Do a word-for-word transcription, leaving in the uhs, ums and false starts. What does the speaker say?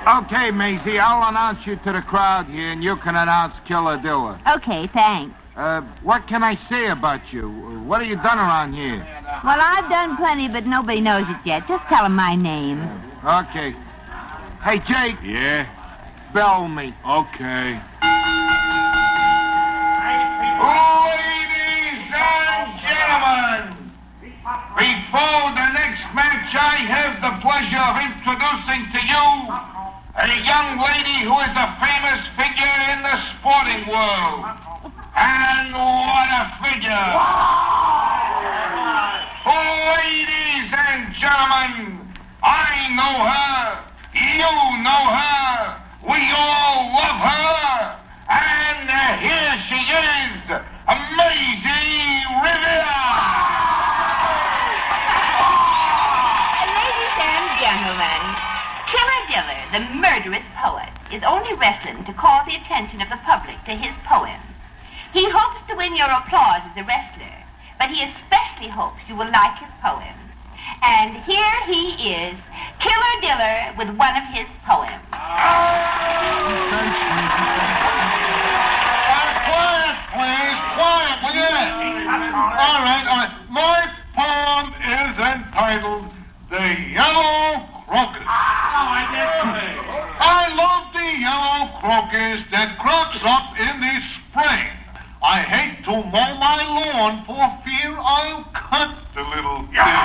Okay, Maisie, I'll announce you to the crowd here, and you can announce Killer Diller. Okay, thanks. Uh, what can I say about you? What have you done around here? Well, I've done plenty, but nobody knows it yet. Just tell them my name. Okay. Hey, Jake. Yeah? Bell me. Okay. Ladies and gentlemen, before the next match, I have the pleasure of introducing to you a young lady who is a famous figure in the sporting world. And what a figure! Ladies and gentlemen, I know her, you know her, we all love her, and uh, here she is, Maisie Rivera! Ladies and gentlemen, Killer Diller, the murderous poet, is only wrestling to call the attention of the public to his poem. He hopes to win your applause as a wrestler, but he especially hopes you will like his poem. And here he is, Killer Diller, with one of his poems. Quiet, please. Quiet, will you? All right, all right. My poem is entitled The Yellow Crocus. I love the yellow crocus that crops up in the spring. I hate to mow my lawn for fear I'll cut the little thing.